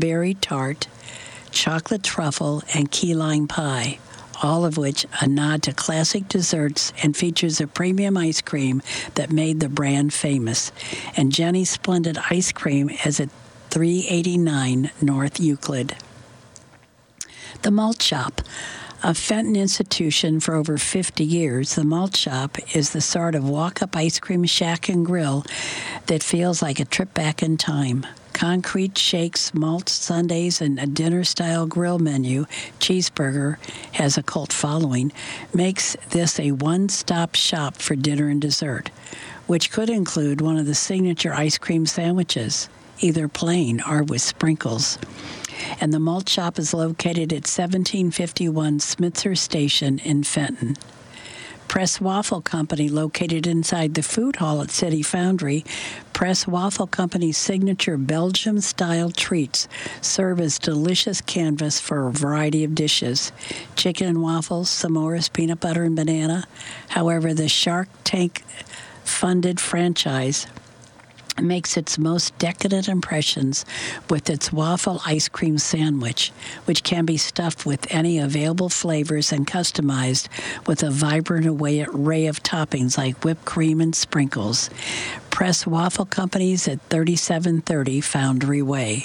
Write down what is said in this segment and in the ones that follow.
berry tart, chocolate truffle, and key lime pie, all of which a nod to classic desserts and features a premium ice cream that made the brand famous. And Jenny's Splendid Ice Cream is at 389 North Euclid. The Malt Shop. A Fenton institution for over 50 years, the Malt Shop is the sort of walk-up ice cream shack and grill that feels like a trip back in time. Concrete shakes, malt sundaes, and a dinner-style grill menu, cheeseburger, has a cult following, makes this a one-stop shop for dinner and dessert, which could include one of the signature ice cream sandwiches, either plain or with sprinkles. And the Malt Shop is located at 1751 Smitzer Station in Fenton. Press Waffle Company, located inside the food hall at City Foundry. Press Waffle Company's signature Belgium-style treats serve as delicious canvas for a variety of dishes. Chicken and waffles, s'mores, peanut butter, and banana. However, the Shark Tank-funded franchise makes its most decadent impressions with its waffle ice cream sandwich, which can be stuffed with any available flavors and customized with a vibrant array of toppings like whipped cream and sprinkles. Press Waffle Companies at 3730 Foundry Way.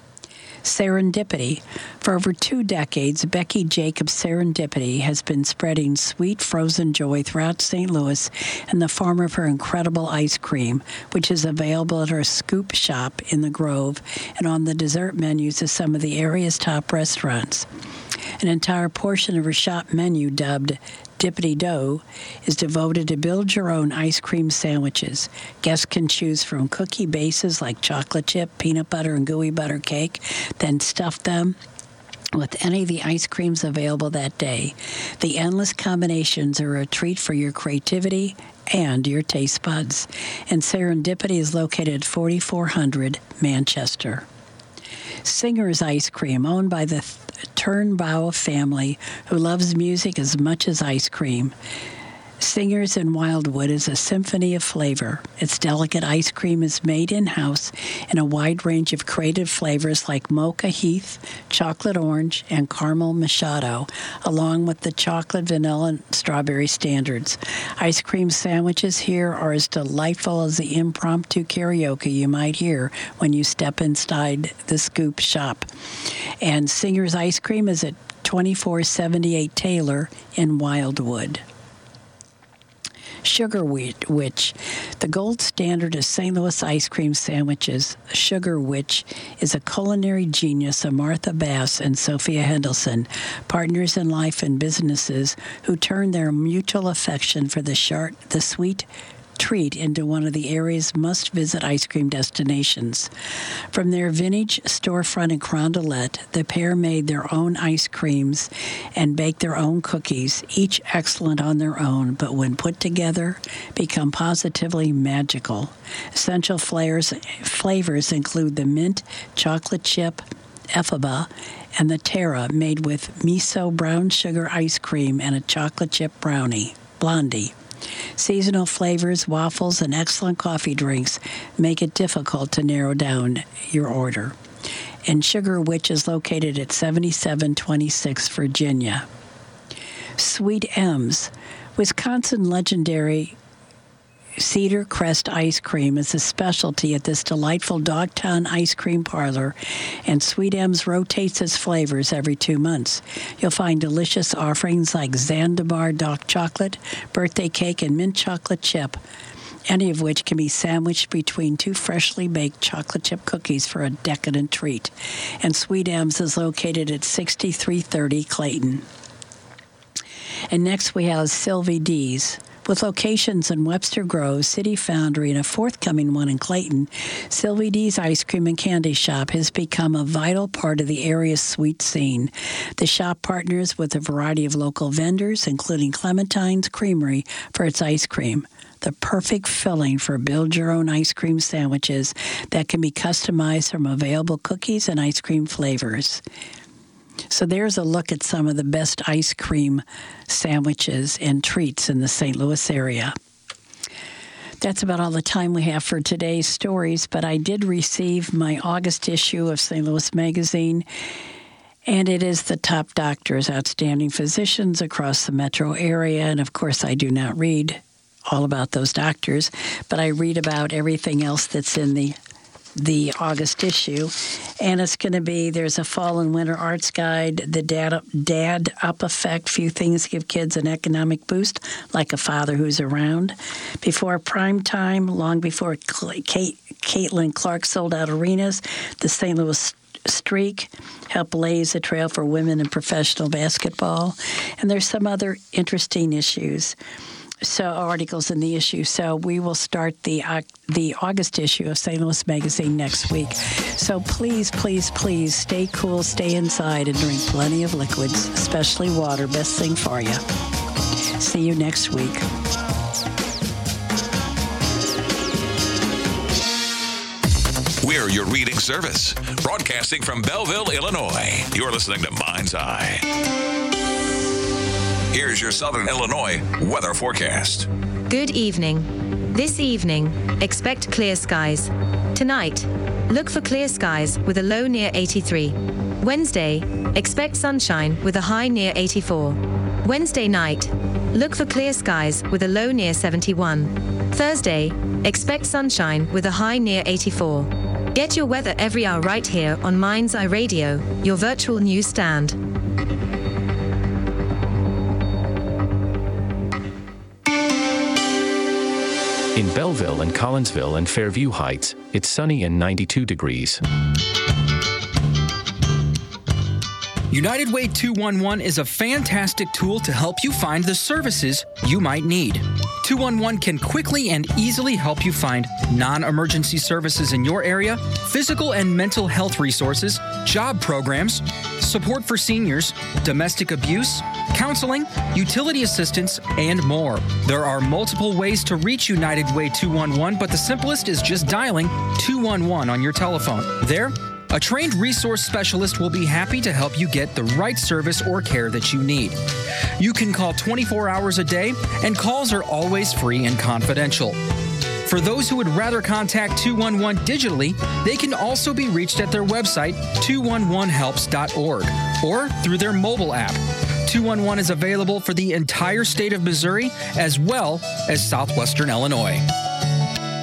Serendipity. For over 2 decades, Becky Jacobs Serendipity has been spreading sweet frozen joy throughout St. Louis in the form of her incredible ice cream, which is available at her Scoop Shop in the Grove and on the dessert menus of some of the area's top restaurants. An entire portion of her shop menu, dubbed Dippity Dough, is devoted to build your own ice cream sandwiches. Guests can choose from cookie bases like chocolate chip, peanut butter, and gooey butter cake, then stuff them with any of the ice creams available that day. The endless combinations are a treat for your creativity and your taste buds. And Serendipity is located at 4400 Manchester. Singer's Ice Cream, owned by the Turnbow family, who loves music as much as ice cream. Singer's in Wildwood is a symphony of flavor. Its delicate ice cream is made in-house in a wide range of creative flavors like mocha heath, chocolate orange, and caramel machado, along with the chocolate, vanilla, and strawberry standards. Ice cream sandwiches here are as delightful as the impromptu karaoke you might hear when you step inside the Scoop Shop. And Singer's Ice Cream is at 2478 Taylor in Wildwood. Sugar Witch. The gold standard of St. Louis ice cream sandwiches, Sugar Witch is a culinary genius of Martha Bass and Sophia Hendelson, partners in life and businesses who turned their mutual affection for the sweet treat into one of the area's must-visit ice cream destinations. From their vintage storefront in Carondelet, the pair made their own ice creams and baked their own cookies, each excellent on their own, but when put together, become positively magical. Essential flavors include the mint, chocolate chip, Effaba, and the Terra, made with miso brown sugar ice cream and a chocolate chip blondie. Seasonal flavors, waffles, and excellent coffee drinks make it difficult to narrow down your order. And Sugar Witch is located at 7726 Virginia. Sweet M's. Wisconsin legendary Cedar Crest ice cream is a specialty at this delightful Dogtown ice cream parlor, and Sweet M's rotates its flavors every 2 months. You'll find delicious offerings like Zanzibar dark chocolate, birthday cake, and mint chocolate chip, any of which can be sandwiched between 2 freshly baked chocolate chip cookies for a decadent treat. And Sweet M's is located at 6330 Clayton. And next we have Sylvie D's. With locations in Webster Grove, City Foundry, and a forthcoming one in Clayton, Sylvie D's Ice Cream and Candy Shop has become a vital part of the area's sweet scene. The shop partners with a variety of local vendors, including Clementine's Creamery, for its ice cream. The perfect filling for build-your-own ice cream sandwiches that can be customized from available cookies and ice cream flavors. So there's a look at some of the best ice cream sandwiches and treats in the St. Louis area. That's about all the time we have for today's stories, but I did receive my August issue of St. Louis Magazine, and it is the top doctors, outstanding physicians across the metro area. And of course, I do not read all about those doctors, but I read about everything else that's in the August issue. And it's going to be, there's a fall and winter arts guide, the dad up effect, few things give kids an economic boost, like a father who's around. Before prime time, long before Caitlin Clark sold out arenas, the St. Louis Streak helped blaze a trail for women in professional basketball. And there's some other interesting issues. So articles in the issue. So we will start the August issue of St. Louis Magazine next week. So please, please, please stay cool, stay inside, and drink plenty of liquids, especially water. Best thing for you. See you next week. We're your reading service, broadcasting from Belleville, Illinois. You're listening to Mind's Eye. Here's your Southern Illinois weather forecast. Good evening. This evening, expect clear skies. Tonight, look for clear skies with a low near 83. Wednesday, expect sunshine with a high near 84. Wednesday night, look for clear skies with a low near 71. Thursday, expect sunshine with a high near 84. Get your weather every hour right here on Mind's Eye Radio, your virtual newsstand. In Belleville and Collinsville and Fairview Heights, it's sunny and 92 degrees. United Way 211 is a fantastic tool to help you find the services you might need. 211 can quickly and easily help you find non-emergency services in your area, physical and mental health resources, job programs, support for seniors, domestic abuse, counseling, utility assistance, and more. There are multiple ways to reach United Way 211, but the simplest is just dialing 211 on your telephone. There, a trained resource specialist will be happy to help you get the right service or care that you need. You can call 24 hours a day, and calls are always free and confidential. For those who would rather contact 211 digitally, they can also be reached at their website, 211helps.org, or through their mobile app. 211 is available for the entire state of Missouri as well as southwestern Illinois.